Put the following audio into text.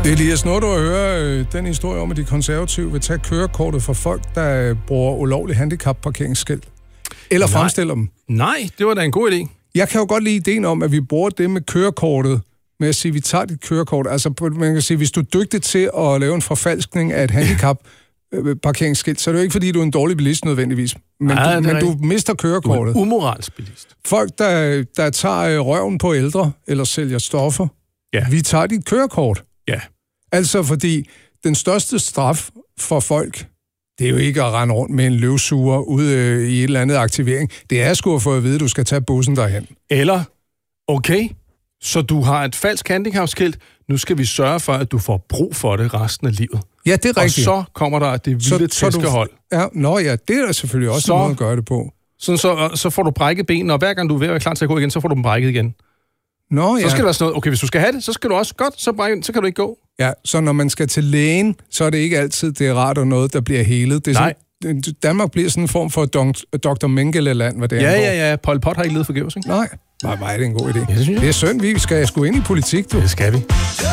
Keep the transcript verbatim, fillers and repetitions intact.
Det er lige snart at høre øh, den historie om, at de konservative vil tage kørekortet for folk, der øh, bruger ulovlig handicapparkeringsskilt. Eller Nej. fremstiller dem. Nej, det var da en god idé. Jeg kan jo godt lide ideen om, at vi bruger det med kørekortet, med at sige, at vi tager dit kørekort. Altså, man kan sige, hvis du er dygtig til at lave en forfalskning af et handicap-parkeringsskilt, så er det jo ikke, fordi du er en dårlig bilist nødvendigvis. Men, Nej, du, men du mister kørekortet. Du er en umoralsk bilist. Folk, der, der tager røven på ældre, eller sælger stoffer, Ja. vi tager dit kørekort. Ja. Altså, fordi den største straf for folk, det er jo ikke at rende rundt med en løvsuger ude øh, i et eller andet aktivering. Det er sgu at få at vide, at du skal tage bussen derhen. Eller, okay, så du har et falsk handicapskilt. Nu skal vi sørge for, at du får brug for det resten af livet. Ja, det er rigtigt. Og så kommer der det vilde tæskehold. Ja, nå ja, det er selvfølgelig også så, en måde at gøre det på. Sådan, så, så får du brækket benene, og hver gang du er ved at være klar til at gå igen, så får du dem brækket igen. Nå ja. Så skal der være sådan noget, okay, hvis du skal have det, så skal du også godt, så, brække, så kan du ikke gå. Ja, så når man skal til lægen, så er det ikke altid, det er rart og noget, der bliver helet. Det er Nej. Sådan, Danmark bliver sådan en form for doktor Mengele-land, hvad det er. Ja, ja, ja. Pol Pot har ikke levet forgæves, ikke? Nej, nej, nej, det er en god idé. Ja, det synes jeg. Det er synd, vi skal sgu ind i politik, du. Det skal vi.